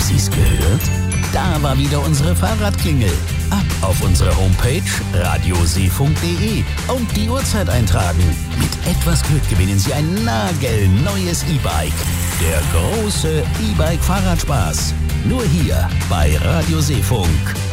Sie es gehört? Da war wieder unsere Fahrradklingel. Ab auf unsere Homepage radioseefunk.de und die Uhrzeit eintragen. Mit etwas Glück gewinnen Sie ein nagelneues E-Bike. Der große E-Bike-Fahrradspaß. Nur hier bei Radio Seefunk.